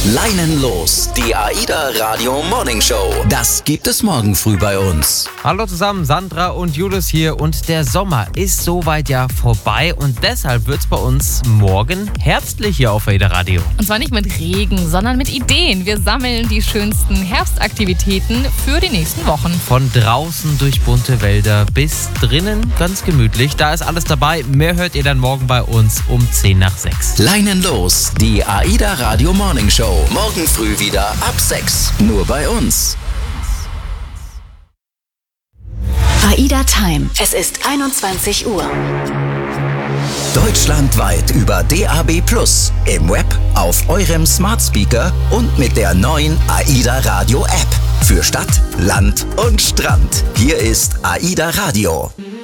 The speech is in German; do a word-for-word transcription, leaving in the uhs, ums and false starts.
Leinenlos, die AIDA Radio Morning Show. Das gibt es morgen früh bei uns. Hallo zusammen, Sandra und Julius hier und der Sommer ist soweit ja vorbei und deshalb wird es bei uns morgen herbstlich hier auf AIDA Radio. Und zwar nicht mit Regen, sondern mit Ideen. Wir sammeln die schönsten Herbstaktivitäten für die nächsten Wochen. Von draußen durch bunte Wälder bis drinnen ganz gemütlich. Da ist alles dabei. Mehr hört ihr dann morgen bei uns um zehn nach sechs. Leinenlos, die AIDA Radio Morning Show. Morgen früh wieder ab sechs. Nur bei uns. AIDA Time. Es ist einundzwanzig Uhr. Deutschlandweit über D A B plus, im Web, auf eurem Smart Speaker und mit der neuen AIDA Radio App. Für Stadt, Land und Strand. Hier ist AIDA Radio.